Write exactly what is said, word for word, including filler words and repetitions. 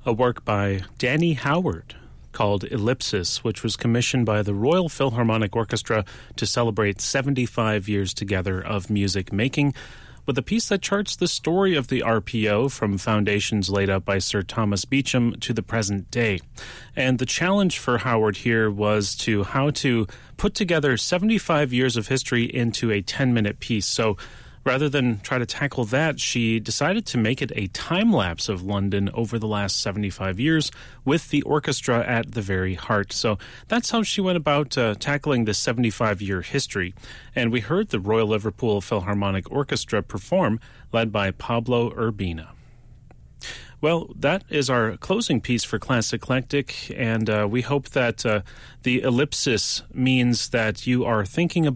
a work by Danny Howard called Ellipsis, which was commissioned by the Royal Philharmonic Orchestra to celebrate seventy-five years together of music making, with a piece that charts the story of the R P O from foundations laid out by Sir Thomas Beecham to the present day. And the challenge for Howard here was to how to put together seventy-five years of history into a ten-minute piece. So rather than try to tackle that, she decided to make it a time-lapse of London over the last seventy-five years with the orchestra at the very heart. So that's how she went about uh, tackling the seventy-five-year history. And we heard the Royal Liverpool Philharmonic Orchestra perform, led by Pablo Urbina. Well, that is our closing piece for Class Eclectic, and uh, we hope that uh, the ellipsis means that you are thinking about